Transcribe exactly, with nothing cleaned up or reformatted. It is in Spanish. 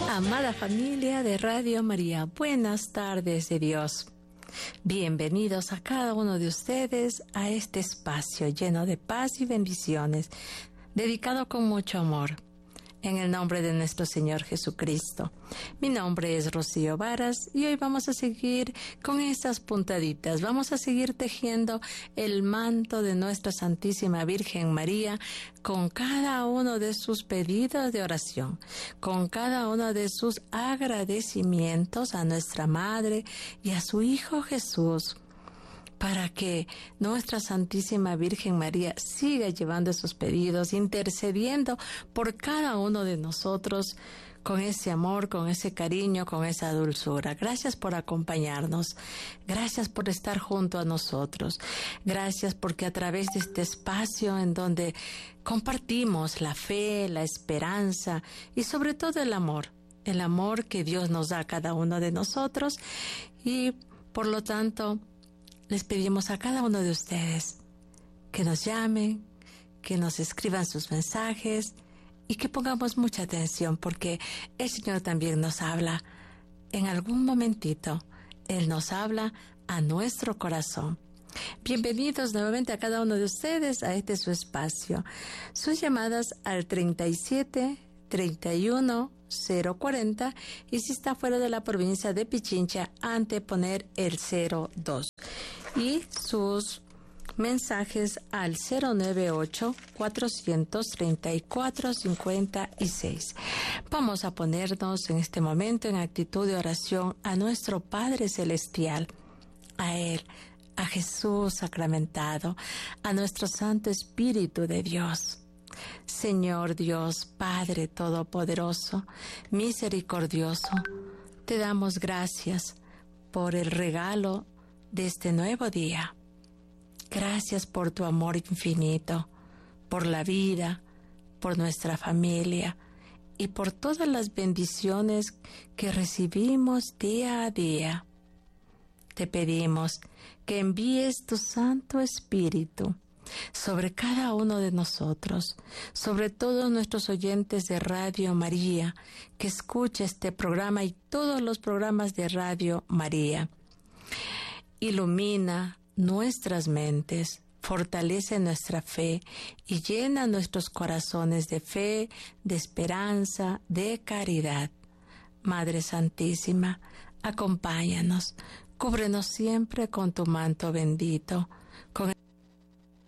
Amada familia de Radio María, buenas tardes de Dios. Bienvenidos a cada uno de ustedes a este espacio lleno de paz y bendiciones, dedicado con mucho amor. En el nombre de nuestro Señor Jesucristo. Mi nombre es Rocío Varas y hoy vamos a seguir con estas puntaditas. Vamos a seguir tejiendo el manto de nuestra Santísima Virgen María con cada uno de sus pedidos de oración, con cada uno de sus agradecimientos a nuestra Madre y a su Hijo Jesús, para que nuestra Santísima Virgen María siga llevando esos pedidos, intercediendo por cada uno de nosotros con ese amor, con ese cariño, con esa dulzura. Gracias por acompañarnos. Gracias por estar junto a nosotros. Gracias porque a través de este espacio en donde compartimos la fe, la esperanza y sobre todo el amor, el amor que Dios nos da a cada uno de nosotros, y por lo tanto les pedimos a cada uno de ustedes que nos llamen, que nos escriban sus mensajes y que pongamos mucha atención, porque el Señor también nos habla. En algún momentito, Él nos habla a nuestro corazón. Bienvenidos nuevamente a cada uno de ustedes a este su espacio. Sus llamadas al treinta y siete, treinta y uno, cero cuarenta, y si está fuera de la provincia de Pichincha, anteponer el cero dos. Y sus mensajes al cero noventa y ocho, cuatrocientos treinta y cuatro, cincuenta y seis. Vamos a ponernos en este momento en actitud de oración a nuestro Padre Celestial, a Él, a Jesús sacramentado, a nuestro Santo Espíritu de Dios. Señor Dios, Padre Todopoderoso, misericordioso, te damos gracias por el regalo de este nuevo día. Gracias por tu amor infinito, por la vida, por nuestra familia y por todas las bendiciones que recibimos día a día. Te pedimos que envíes tu Santo Espíritu sobre cada uno de nosotros, sobre todos nuestros oyentes de Radio María, que escucha este programa y todos los programas de Radio María. Ilumina nuestras mentes, fortalece nuestra fe y llena nuestros corazones de fe, de esperanza, de caridad. Madre Santísima, acompáñanos, cúbrenos siempre con tu manto bendito, con